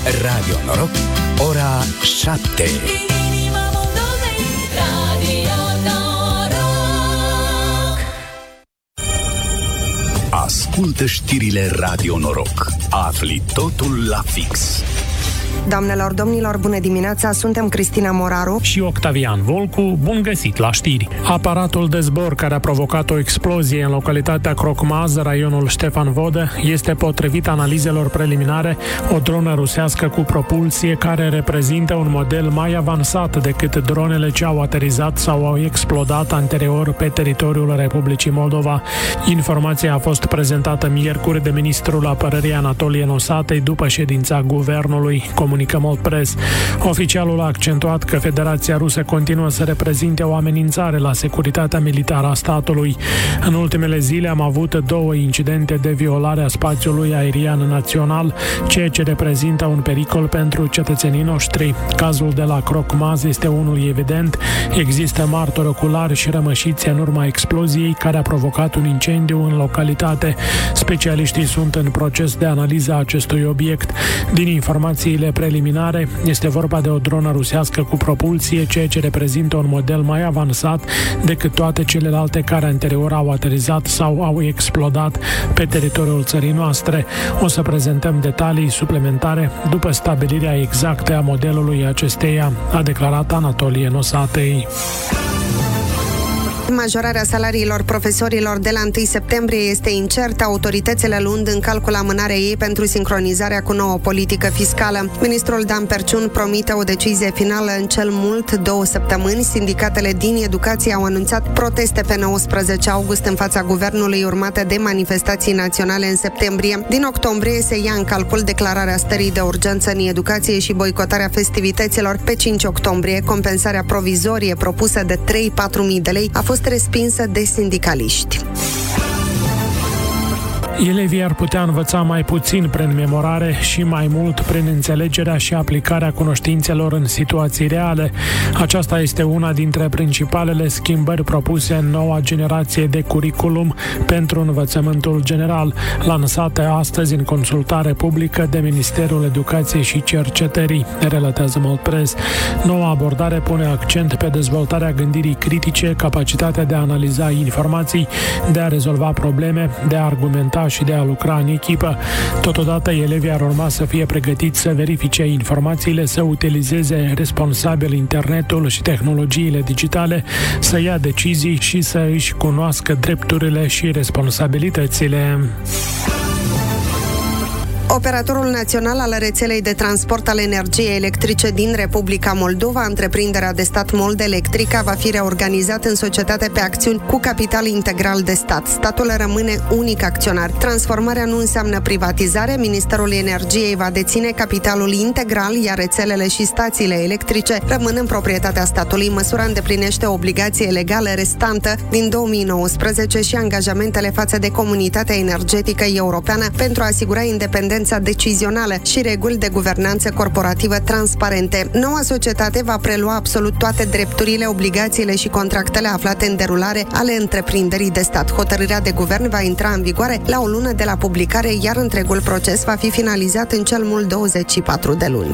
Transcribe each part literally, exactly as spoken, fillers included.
Radio Noroc, ora șapte. Ascultă știrile Radio Noroc. Afli totul la fix. Doamnelor, domnilor, bună dimineața, suntem Cristina Moraru și Octavian Volcu, bun găsit la știri. Aparatul de zbor care a provocat o explozie în localitatea Crocmaz, raionul Ștefan Vodă, este, potrivit analizelor preliminare, o dronă rusească cu propulsie care reprezintă un model mai avansat decât dronele ce au aterizat sau au explodat anterior pe teritoriul Republicii Moldova. Informația a fost prezentată miercuri de ministrul apărării Anatolie Nosatei după ședința guvernului. Comunică Mold Press. Oficialul a accentuat că Federația Rusă continuă să reprezinte o amenințare la securitatea militară a statului. În ultimele zile am avut două incidente de violare a spațiului aerian național, ceea ce reprezintă un pericol pentru cetățenii noștri. Cazul de la Crocmaz este unul evident. Există martori oculari și rămășiți în urma exploziei care a provocat un incendiu în localitate. Specialiștii sunt în proces de analiză a acestui obiect. Din informațiile preliminare, este vorba de o dronă rusească cu propulsie, ceea ce reprezintă un model mai avansat decât toate celelalte care anterior au aterizat sau au explodat pe teritoriul țării noastre. O să prezentăm detalii suplimentare după stabilirea exactă a modelului acesteia, a declarat Anatolie Nosatei. Majorarea salariilor profesorilor de la întâi septembrie este incertă, autoritățile luând în calcul amânarea ei pentru sincronizarea cu nouă politică fiscală. Ministrul Dan Perciun promite o decizie finală în cel mult două săptămâni. Sindicatele din educație au anunțat proteste pe nouăsprezece august în fața guvernului, urmate de manifestații naționale în septembrie. Din octombrie se ia în calcul declararea stării de urgență în educație și boicotarea festivităților. Pe cinci octombrie, compensarea provizorie propusă de trei-patru mii de lei a fost respinsă de sindicaliști. Elevii ar putea învăța mai puțin prin memorare și mai mult prin înțelegerea și aplicarea cunoștințelor în situații reale. Aceasta este una dintre principalele schimbări propuse în noua generație de curriculum pentru învățământul general, lansate astăzi în consultare publică de Ministerul Educației și Cercetării, relatează Mold Press. Noua abordare pune accent pe dezvoltarea gândirii critice, capacitatea de a analiza informații, de a rezolva probleme, de a argumenta și de a lucra în echipă. Totodată, elevii ar urma să fie pregătiți să verifice informațiile, să utilizeze responsabil internetul și tehnologiile digitale, să ia decizii și să își cunoască drepturile și responsabilitățile. Operatorul național al rețelei de transport al energiei electrice din Republica Moldova, întreprinderea de stat Mold Electrica, va fi reorganizat în societate pe acțiuni cu capital integral de stat. Statul rămâne unic acționar. Transformarea nu înseamnă privatizare. Ministerul Energiei va deține capitalul integral, iar rețelele și stațiile electrice rămân în proprietatea statului. Măsura îndeplinește o obligație legală restantă din două mii nouăsprezece și angajamentele față de Comunitatea Energetică Europeană pentru a asigura independența decizională și reguli de guvernanță corporativă transparente. Noua societate va prelua absolut toate drepturile, obligațiile și contractele aflate în derulare ale întreprinderii de stat. Hotărârea de guvern va intra în vigoare la o lună de la publicare, iar întregul proces va fi finalizat în cel mult douăzeci și patru de luni.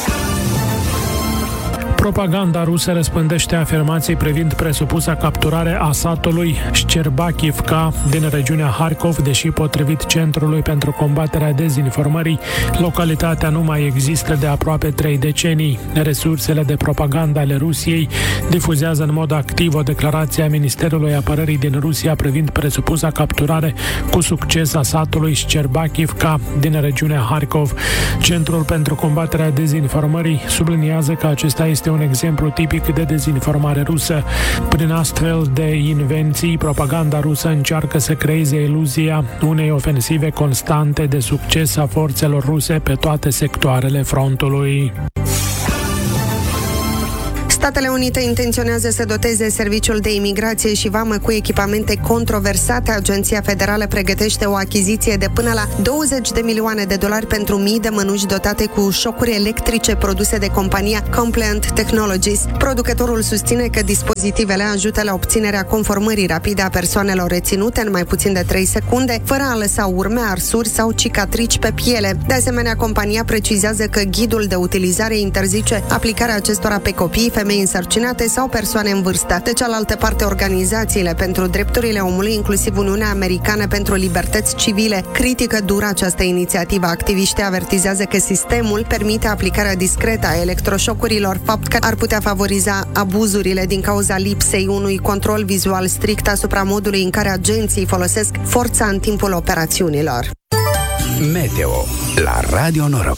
Propaganda rusă răspândește afirmații privind presupusa capturare a satului Șcerbachivka din regiunea Harkov, deși potrivit Centrului pentru combaterea dezinformării, localitatea nu mai există de aproape trei decenii. Resursele de propagandă ale Rusiei difuzează în mod activ o declarație a Ministerului Apărării din Rusia privind presupusa capturare cu succes a satului Șcerbachivka din regiunea Harkov. Centrul pentru combaterea dezinformării subliniază că acesta este un exemplu tipic de dezinformare rusă. Prin astfel de invenții, propaganda rusă încearcă să creeze iluzia unei ofensive constante de succes a forțelor ruse pe toate sectoarele frontului. Statele Unite intenționează să doteze Serviciul de Imigrație și Vamă cu echipamente controversate. Agenția Federală pregătește o achiziție de până la douăzeci de milioane de dolari pentru mii de mănuși dotate cu șocuri electrice produse de compania Compliant Technologies. Producătorul susține că dispozitivele ajută la obținerea conformării rapide a persoanelor reținute în mai puțin de trei secunde, fără a lăsa urme, arsuri sau cicatrici pe piele. De asemenea, compania precizează că ghidul de utilizare interzice aplicarea acestora pe copii, femei însărcinate sau persoane în vârstă. De cealaltă parte, organizațiile pentru drepturile omului, inclusiv Uniunea Americană pentru Libertăți Civile, critică dur această inițiativă. Activiștii avertizează că sistemul permite aplicarea discretă a electroșocurilor, fapt că ar putea favoriza abuzurile din cauza lipsei unui control vizual strict asupra modului în care agenții folosesc forța în timpul operațiunilor. Meteo la Radio Noroc.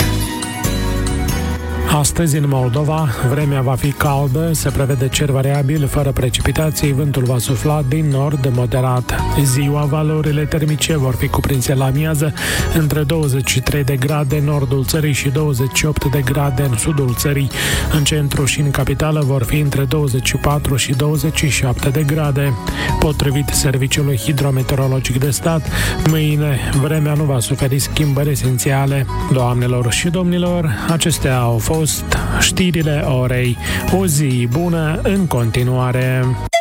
Astăzi, în Moldova, vremea va fi caldă, se prevede cer variabil, fără precipitații, vântul va sufla din nord moderat. Ziua, valorile termice vor fi cuprinse la amiază între douăzeci și trei de grade în nordul țării și douăzeci și opt de grade în sudul țării. În centru și în capitală vor fi între douăzeci și patru și douăzeci și șapte de grade. Potrivit Serviciului Hidrometeorologic de Stat, mâine vremea nu va suferi schimbări esențiale. Doamnelor și domnilor, acestea au fost știrile orei. O zi bună în continuare!